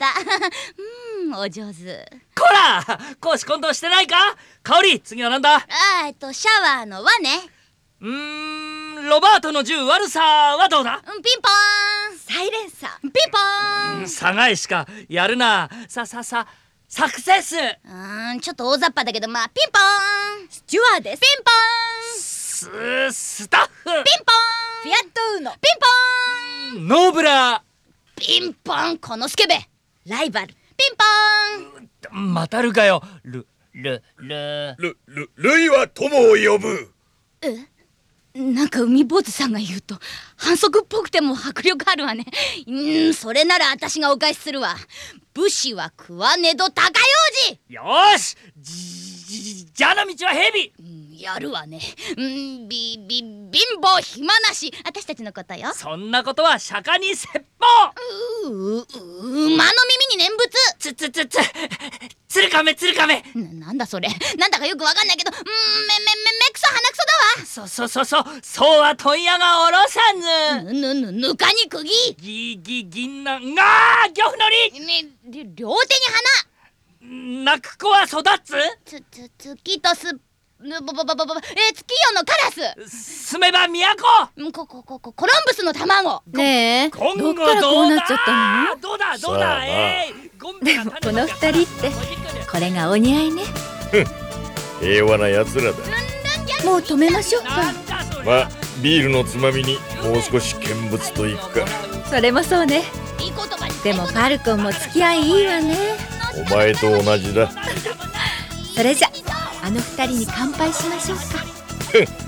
お上手。 こら公私混同してないか。香り、次はなんだ。 シャワーの輪ね。 ロバートの銃悪さはどうだ。 ピンポーン。サイレンサー。ピンポーン。 サガイしかやるな。サクセス。 ちょっと大雑把だけど、まあピンポーン。スチュワーデス。ピンポーン。 スタッフ。 ピンポーン。フィアットウーノ。ピンポーン。 ノーブラ。 ピンポン。このスケベ。ライバル。ピンポーン。 またるかよ。ルイは友を呼ぶ。 なんか海坊主さんが言うと反則っぽくても迫力あるわね。それなら私がお返しするわ。武士は食わねど高用事。 よーし。じゃあの道は蛇。 やるわね。貧乏暇なし。私たちのことよ。 そんなことは釈迦に説法。 馬の耳に念仏。 つるかめ。 なんだそれ。なんだかよくわかんないけど、目くそ鼻くそだわ。 そうは問屋がおろさず。 ぬかに釘。 銀杏が漁夫のり。 両手に泣く子は育つ。 月とす月夜のカラス。 住めば都。 コロンブスの卵。 ねえ、 今後どっからこうなっちゃったの？ どうださあでもこの二人ってこれがお似合いね。 平和な奴らだ。 もう止めましょうか。 まあビールのつまみにもう少し見物といくか。 それもそうね。 いい言葉に。 でもファルコンも付き合いいいわね。 お前と同じだ。 それじゃあの二人に乾杯しましょうか。